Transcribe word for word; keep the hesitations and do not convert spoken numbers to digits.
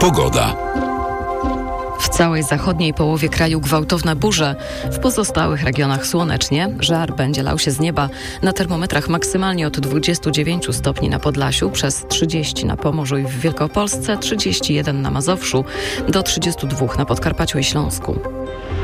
Pogoda. W całej zachodniej połowie kraju gwałtowne burze. W pozostałych regionach słonecznie. Żar będzie lał się z nieba. Na termometrach maksymalnie od dwudziestu dziewięciu stopni na Podlasiu, przez trzydzieści na Pomorzu i w Wielkopolsce, trzydzieści jeden na Mazowszu, do trzydziestu dwóch na Podkarpaciu i Śląsku.